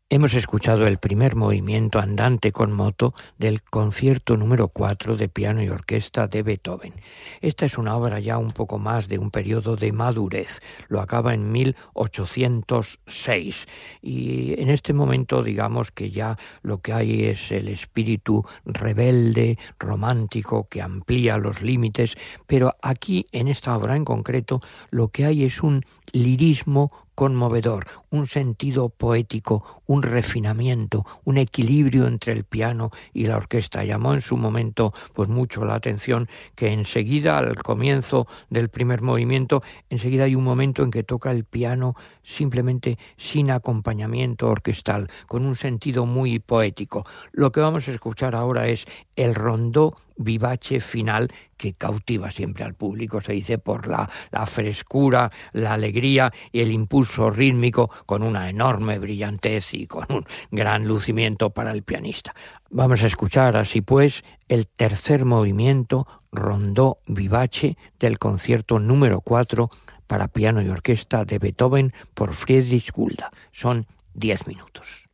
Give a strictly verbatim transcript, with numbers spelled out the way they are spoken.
Hemos escuchado el primer movimiento andante con moto del concierto número cuatro de piano y orquesta de Beethoven. Esta es una obra ya un poco más de un periodo de madurez. Lo acaba en mil ochocientos seis y en este momento digamos que ya lo que hay es el espíritu rebelde, romántico, que amplía los límites, pero aquí en esta obra en concreto lo que hay es un lirismo conmovedor, un sentido poético, un refinamiento, un equilibrio entre el piano y la orquesta. Llamó en su momento pues mucho la atención que enseguida, al comienzo del primer movimiento, enseguida hay un momento en que toca el piano simplemente sin acompañamiento orquestal, con un sentido muy poético. Lo que vamos a escuchar ahora es el rondó vivace final, que cautiva siempre al público, se dice, por la, la frescura, la alegría y el impulso rítmico, con una enorme brillantez y con un gran lucimiento para el pianista. Vamos a escuchar así pues el tercer movimiento, rondó vivace, del concierto número cuatro para piano y orquesta de Beethoven por Friedrich Gulda. Son diez minutos.